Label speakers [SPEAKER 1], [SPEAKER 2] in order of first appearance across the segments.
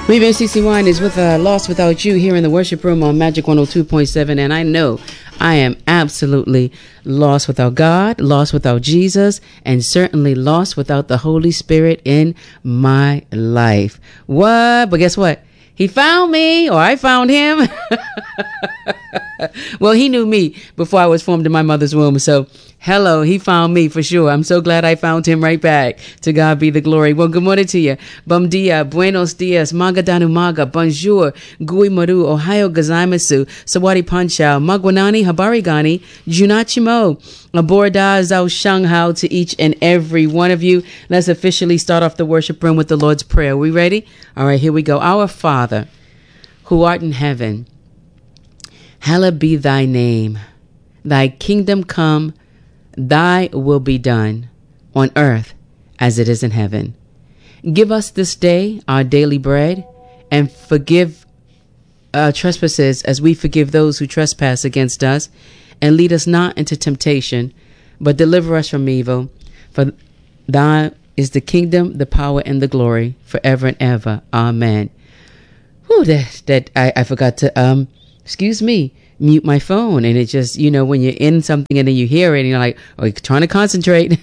[SPEAKER 1] We've been CC Wine is with Lost Without You here in the worship room on Magic 102.7, and I know I am absolutely lost without God, lost without Jesus, and certainly lost without the Holy Spirit in my life. What? But guess what? He found me, or I found him. Well, he knew me before I was formed in my mother's womb. So, hello, he found me for sure. I'm so glad I found him right back. To God be the glory. Well, good morning to you. Bom dia, buenos dias, magadanu maga, bonjour, gui maru, ohio gozaimasu, sawadi panchao, magwanani, habarigani, junachimo, aborda zao shanghao to each and every one of you. Let's officially start off the worship room with the Lord's Prayer. We ready? All right, here we go. Our Father, who art in heaven, hallowed be thy name. Thy kingdom come, thy will be done on earth as it is in heaven. Give us this day our daily bread, and forgive our trespasses as we forgive those who trespass against us. And lead us not into temptation, but deliver us from evil. For thine is the kingdom, the power, and the glory forever and ever. Amen. Whew, I forgot to mute my phone, and it just, when you're in something and then you hear it and you're like, oh, you're trying to concentrate.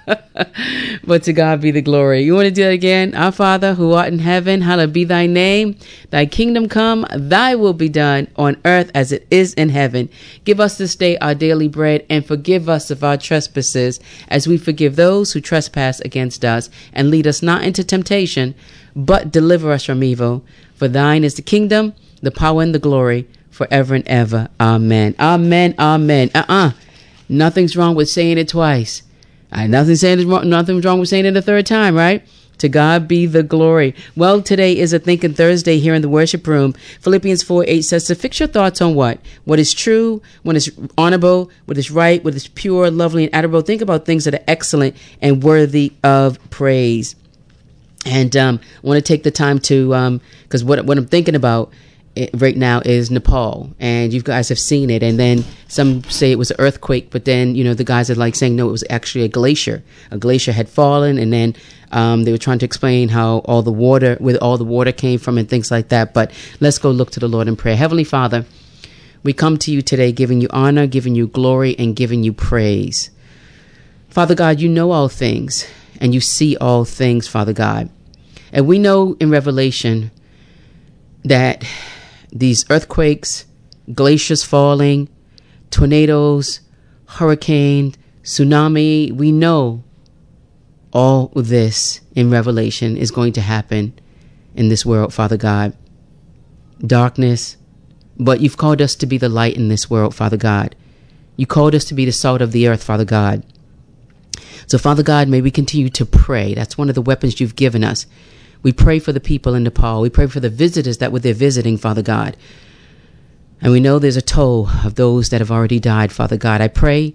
[SPEAKER 1] But to God be the glory. You want to do it again? Our Father who art in heaven, hallowed be thy name. Thy kingdom come, thy will be done on earth as it is in heaven. Give us this day our daily bread, and forgive us of our trespasses as we forgive those who trespass against us. And lead us not into temptation, but deliver us from evil. For thine is the kingdom, the power, and the glory forever and ever. Amen. Amen. Amen. Nothing's wrong with saying it twice. Nothing's wrong with saying it a third time, right? To God be the glory. Well, today is a Thinking Thursday here in the worship room. Philippians 4:8 says to fix your thoughts on what? What is true, what is honorable, what is right, what is pure, lovely, and admirable. Think about things that are excellent and worthy of praise. And I want to take the time to, because what I'm thinking about right now is Nepal, and you guys have seen it. And then some say it was an earthquake, but then the guys are like saying no, it was actually a glacier. A glacier had fallen, and then they were trying to explain how where all the water came from and things like that. But let's go look to the Lord in prayer. Heavenly Father, we come to you today giving you honor, giving you glory, and giving you praise. Father God, you know all things and you see all things, Father God. And we know in Revelation that these earthquakes, glaciers falling, tornadoes, hurricane, tsunami, we know all this in Revelation is going to happen in this world, Father God. Darkness, but you've called us to be the light in this world, Father God. You called us to be the salt of the earth, Father God. So, Father God, may we continue to pray. That's one of the weapons you've given us. We pray for the people in Nepal. We pray for the visitors that were there visiting, Father God. And we know there's a toll of those that have already died, Father God. I pray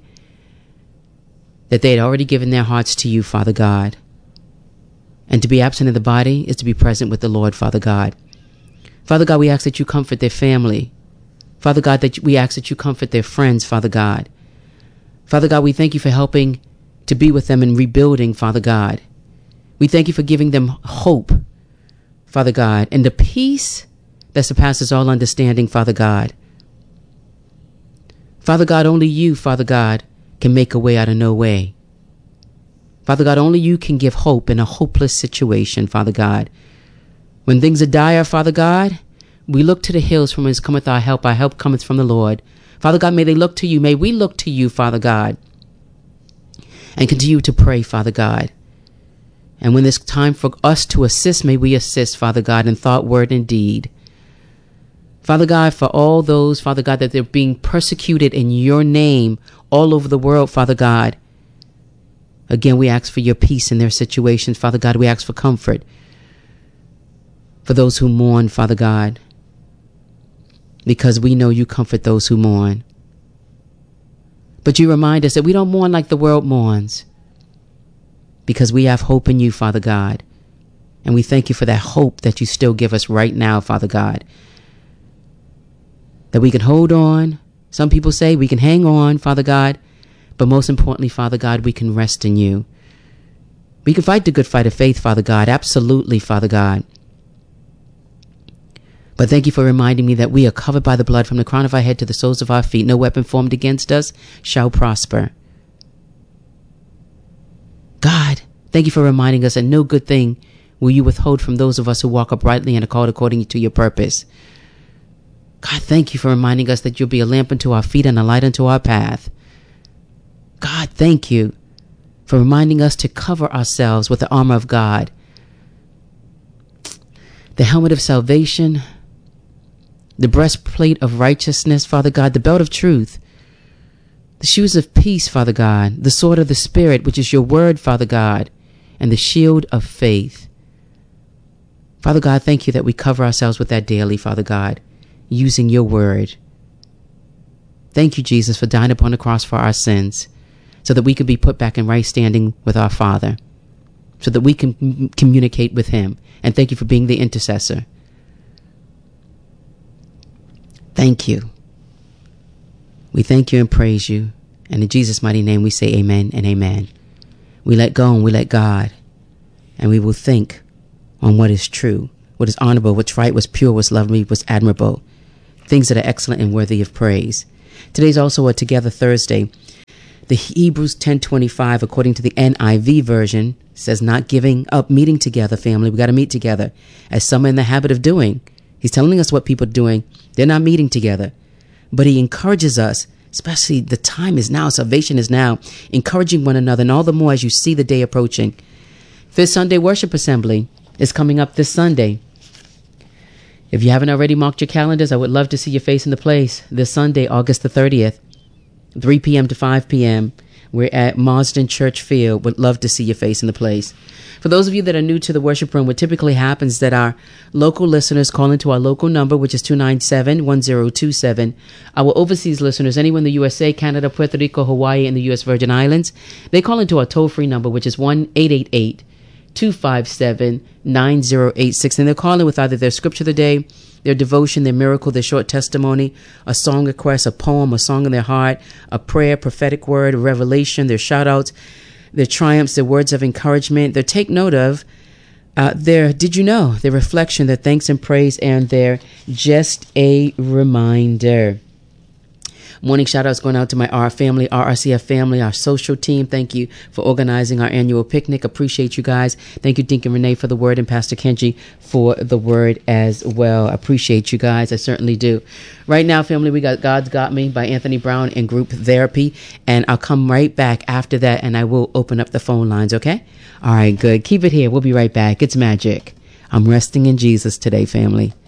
[SPEAKER 1] that they had already given their hearts to you, Father God. And to be absent in the body is to be present with the Lord, Father God. Father God, we ask that you comfort their family. Father God, we ask that you comfort their friends, Father God. Father God, we thank you for helping to be with them in rebuilding, Father God. We thank you for giving them hope, Father God, and the peace that surpasses all understanding, Father God. Father God, only you, Father God, can make a way out of no way. Father God, only you can give hope in a hopeless situation, Father God. When things are dire, Father God, we look to the hills from whence cometh our help. Our help cometh from the Lord. Father God, may they look to you. May we look to you, Father God, and continue to pray, Father God. And when it's time for us to assist, may we assist, Father God, in thought, word, and deed. Father God, for all those, Father God, that they're being persecuted in your name all over the world, Father God. Again, we ask for your peace in their situations, Father God. We ask for comfort for those who mourn, Father God, because we know you comfort those who mourn. But you remind us that we don't mourn like the world mourns, because we have hope in you, Father God. And we thank you for that hope that you still give us right now, Father God. That we can hold on. Some people say we can hang on, Father God. But most importantly, Father God, we can rest in you. We can fight the good fight of faith, Father God. Absolutely, Father God. But thank you for reminding me that we are covered by the blood from the crown of our head to the soles of our feet. No weapon formed against us shall prosper. God, thank you for reminding us that no good thing will you withhold from those of us who walk uprightly and are called according to your purpose. God, thank you for reminding us that you'll be a lamp unto our feet and a light unto our path. God, thank you for reminding us to cover ourselves with the armor of God, the helmet of salvation, the breastplate of righteousness, Father God, the belt of truth, the shoes of peace, Father God, the sword of the Spirit, which is your word, Father God, and the shield of faith. Father God, thank you that we cover ourselves with that daily, Father God, using your word. Thank you, Jesus, for dying upon the cross for our sins, so that we can be put back in right standing with our Father, so that we can communicate with him. And thank you for being the intercessor. Thank you. We thank you and praise you. And in Jesus' mighty name we say amen and amen. We let go and we let God. And we will think on what is true, what is honorable, what's right, what's pure, what's lovely, what's admirable. Things that are excellent and worthy of praise. Today's also a Together Thursday. The Hebrews 10:25, according to the NIV version, says not giving up meeting together, family. We got to meet together, as some are in the habit of doing. He's telling us what people are doing. They're not meeting together. But he encourages us, especially the time is now, salvation is now, encouraging one another, and all the more as you see the day approaching. Fifth Sunday Worship Assembly is coming up this Sunday. If you haven't already marked your calendars, I would love to see your face in the place this Sunday, August the 30th, 3 p.m. to 5 p.m. We're at Marsden Church Field. Would love to see your face in the place. For those of you that are new to the worship room, what typically happens is that our local listeners call into our local number, which is 297-1027. Our overseas listeners, anyone in the USA, Canada, Puerto Rico, Hawaii, and the U.S. Virgin Islands, they call into our toll-free number, which is 1-888-257-9086. And they're calling with either their scripture of the day, their devotion, their miracle, their short testimony, a song request, a poem, a song in their heart, a prayer, prophetic word, a revelation, their shout-outs, their triumphs, their words of encouragement, their take note of, their did you know, their reflection, their thanks and praise, and their just a reminder. Morning shout-outs going out to my RRCF family, our social team. Thank you for organizing our annual picnic. Appreciate you guys. Thank you, Deacon Renee, for the word, and Pastor Kenji for the word as well. Appreciate you guys. I certainly do. Right now, family, we got God's Got Me by Anthony Brown and Group Therapy, and I'll come right back after that, and I will open up the phone lines, okay? All right, good. Keep it here. We'll be right back. It's magic. I'm resting in Jesus today, family.